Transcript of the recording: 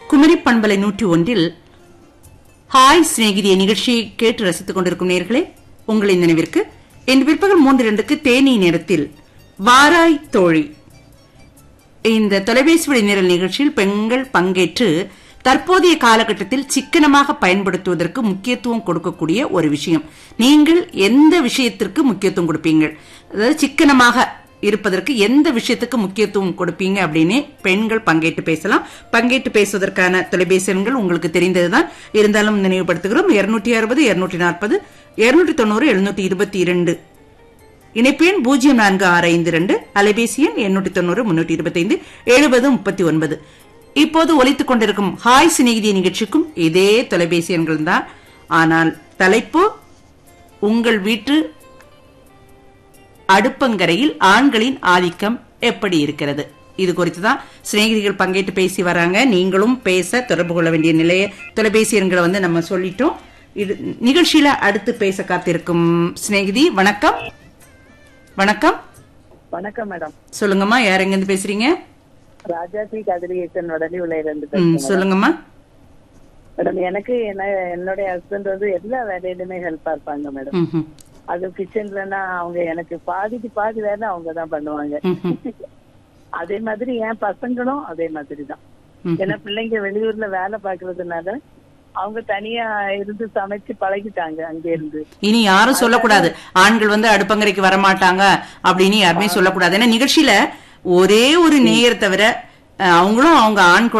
குமரி பண்பலை 101 ஹாய் சிநேகிதிய நிகழ்ச்சியை கேட்டு ரசித்துக் கொண்டிருக்கும் நேர்களே, உங்களின் நினைவிற்கு இன்று பிற்பகல் 3:02க்கு தேனி நேரத்தில் வாராய் தோழி இந்த தொலைபேசி வழி நிரல் நிகழ்ச்சியில் பெண்கள் பங்கேற்று தற்போதைய காலகட்டத்தில் சிக்கனமாக பயன்படுத்துவதற்கு முக்கியத்துவம் கொடுக்கக்கூடிய ஒரு விஷயம். நீங்கள் எந்த விஷயத்திற்கு முக்கியத்துவம் கொடுப்பீங்க, அதாவது சிக்கனமாக இருப்பதற்கு எந்த விஷயத்துக்கு முக்கியத்துவம் கொடுப்பீங்க அப்படின்னு பெண்கள் பங்கேற்று பேசலாம். பங்கேற்று பேசுவதற்கான தொலைபேசி எண்கள் உங்களுக்கு தெரிந்ததுதான், இருந்தாலும் நினைவுபடுத்துகிறோம். 260 240 290 722 இணைப்பு எண் 04652, அலைபேசி எண் 890 325 7039. இப்போது ஒலித்துக் கொண்டிருக்கும் ஹாய் சிநேகிதிய நிகழ்ச்சிக்கும் இதே தொலைபேசி எண்கள் தான். ஆனால் தலைப்பு உங்கள் வீட்டு அடுப்பங்கரையில் ஆண்களின் ஆதிக்கம் எப்படி இருக்கிறது, இது குறித்துதான் சிநேகிதிகள் பங்கேற்று பேசி வராங்க. நீங்களும் பேச தொடர்பு கொள்ள வேண்டிய நிலைய தொலைபேசி எண்களை நம்ம சொல்லிட்டோம். இது நிகழ்ச்சியில அடுத்து பேச காத்திருக்கும் சிநேகிதி. வணக்கம். வணக்கம். வணக்கம் மேடம். சொல்லுங்கம்மா, யார் எங்க இருந்து பேசுறீங்க? ராஜாஜி கதிரியேசன் இருந்து. சொல்லுங்கம்மா. மேடம், எனக்கு என்னுடைய ஹஸ்பண்ட் எல்லா வேலையிலுமே ஹெல்ப்பா இருப்பாங்க மேடம். அது கிச்சன்லன்னா அவங்க எனக்கு பாதி வேலை அவங்கதான் பண்ணுவாங்க. அதே மாதிரி என் பசங்களும் அதே மாதிரிதான். ஏன்னா பிள்ளைங்க வெளியூர்ல வேலை பாக்குறதுனால அவங்க தனியா இருந்து சமைச்சு பழகிட்டாங்க அங்க இருந்து. இனி யாரும் சொல்லக்கூடாது ஆண்கள் அடுப்பங்கரைக்கு வரமாட்டாங்க அப்படின்னு யாருமே சொல்லக்கூடாது. ஏன்னா நிகழ்ச்சியில ஒரே ஒரு நேயர் தவிர அவங்களும் அவங்க ஆண்